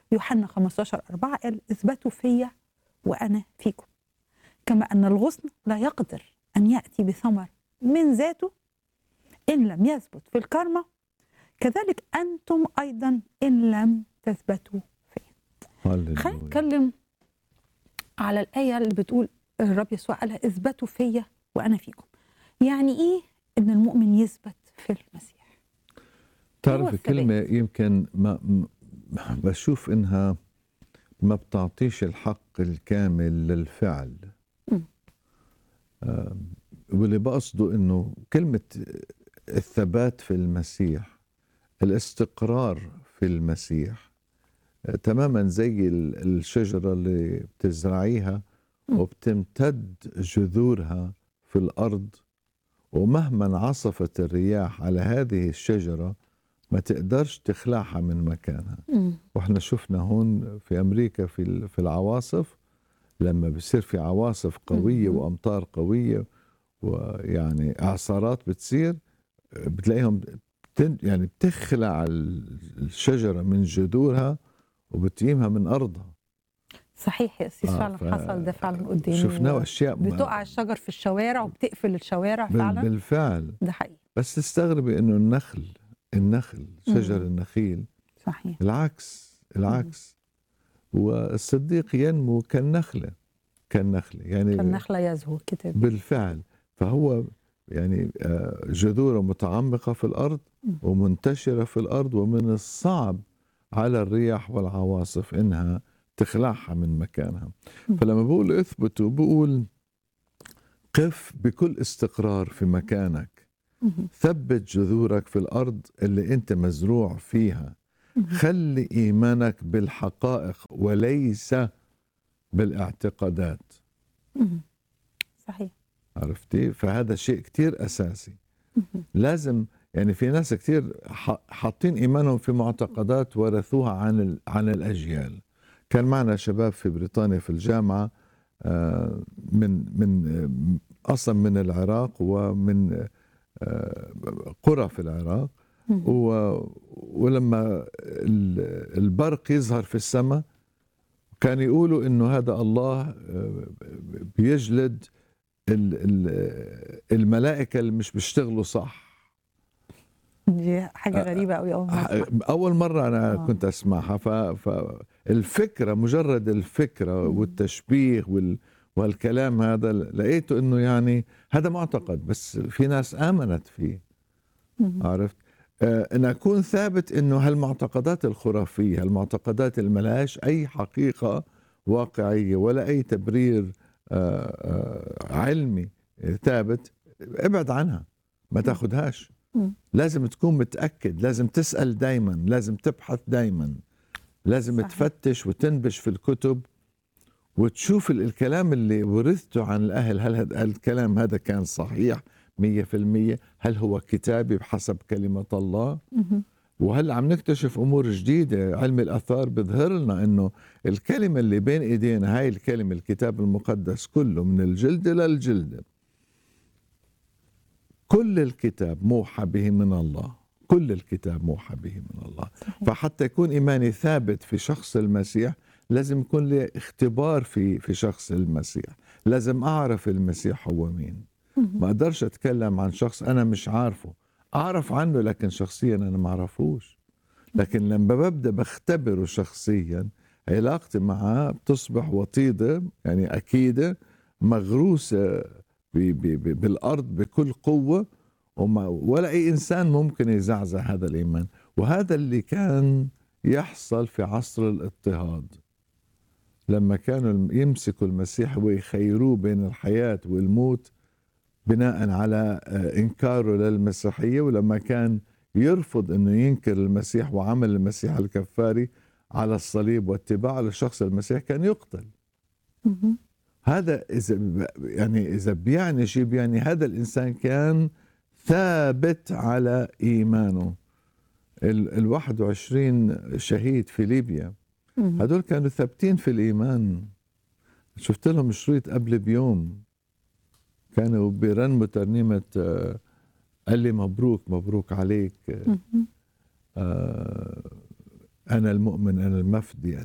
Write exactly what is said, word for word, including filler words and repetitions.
يوحنا خمستاشر أربعة قال اثبتوا فيا وأنا فيكم، كما أن الغصن لا يقدر أن يأتي بثمر من ذاته إن لم يثبت في الكرمة، كذلك أنتم أيضا إن لم تثبتوا فيا. خلينا نتكلم على الآية اللي بتقول الرب يسوع قالها اثبتوا فيا وأنا فيكم. يعني إيه إن المؤمن يثبت في المسيح؟ تعرف كلمة يمكن ما بشوف إنها ما بتعطيش الحق الكامل للفعل. آه واللي بقصده إنه كلمة الثبات في المسيح، الاستقرار في المسيح، آه تماما زي الشجرة اللي بتزرعيها وبتمتد جذورها في الأرض، ومهما عصفت الرياح على هذه الشجرة ما تقدرش تخلعها من مكانها. م. واحنا شفنا هون في أمريكا في في العواصف، لما بيصير في عواصف قوية م. وأمطار قوية ويعني إعصارات بتصير، بتلاقيهم يعني بتخلع الشجرة من جذورها وبتقيمها من أرضها. صحيح يا سيس، فعلا آه حصل ده فعلا قدامي. شفناه أشياء بتقع الشجر في الشوارع وبتقفل الشوارع فعلا. بالفعل ده حقيقي. بس تستغربي إنه النخل النخل شجر مم. النخيل صحيح العكس العكس مم. والصديق ينمو كالنخلة كالنخلة يعني كالنخلة يزهو الكتاب. بالفعل، فهو يعني جذوره متعمقة في الأرض مم. ومنتشرة في الأرض، ومن الصعب على الرياح والعواصف إنها تخلعها من مكانها. مم. فلما بقول اثبتوا بقول قف بكل استقرار في مكانك، ثبت جذورك في الأرض اللي أنت مزروع فيها، خلي إيمانك بالحقائق وليس بالاعتقادات. صحيح. عرفتي؟ فهذا شيء كتير أساسي. لازم يعني في ناس كتير حاطين إيمانهم في معتقدات ورثوها عن عن الأجيال. كان معنا شباب في بريطانيا في الجامعة من من أصلا من العراق ومن قرى في العراق، ولما البرق يظهر في السماء كان يقولوا إنه هذا الله بيجلد الملائكة اللي مش بيشتغلوا صح. دي حاجة غريبة أوي أول مرة أول مرة أنا آه. كنت أسمعها. فالفكرة مجرد الفكرة والتشبيه وال والكلام هذا لقيته إنه يعني هذا معتقد، بس في ناس آمنت فيه. عرفت؟ آه أن أكون ثابت إنه هالمعتقدات الخرافية، هالمعتقدات اللي ملهاش أي حقيقة واقعية ولا أي تبرير آه آه علمي ثابت، ابعد عنها، ما تاخدهاش. لازم تكون متأكد، لازم تسأل دايما، لازم تبحث دايما، لازم صحيح. تفتش وتنبش في الكتب وتشوف الكلام اللي ورثته عن الأهل، هل هذا الكلام هذا كان صحيح مية في المية؟ هل هو كتابي بحسب كلمة الله؟ وهل عم نكتشف أمور جديدة؟ علم الآثار بيظهر لنا أنه الكلمة اللي بين إيدينا هاي الكلمة الكتاب المقدس كله من الجلد للجلد، كل الكتاب موحى به من الله، كل الكتاب موحى به من الله. صحيح. فحتى يكون إيماني ثابت في شخص المسيح لازم يكون لي اختبار في في شخص المسيح، لازم أعرف المسيح هو مين. ما أقدرش أتكلم عن شخص أنا مش عارفه، أعرف عنه لكن شخصيا أنا ما أعرفوش. لكن لما ببدأ بختبره شخصيا علاقتي معه بتصبح وطيدة، يعني أكيدة مغروسة بالأرض بكل قوة، ولا أي إنسان ممكن يزعزع هذا الإيمان. وهذا اللي كان يحصل في عصر الاضطهاد، لما كانوا يمسكوا المسيح ويخيروه بين الحياة والموت بناء على إنكاره للمسيحية، ولما كان يرفض أنه ينكر المسيح وعمل المسيح الكفاري على الصليب واتباعه للشخص المسيح كان يقتل. هذا إذا يعني إذا بيعني شيء، بيعني هذا الإنسان كان ثابت على إيمانه. ال واحد وعشرين شهيد في ليبيا هدول كانوا ثابتين في الإيمان. شفت لهم شريط قبل بيوم كانوا بيرنموا ترنيمة قال لي مبروك مبروك عليك، آه أنا المؤمن أنا المفدي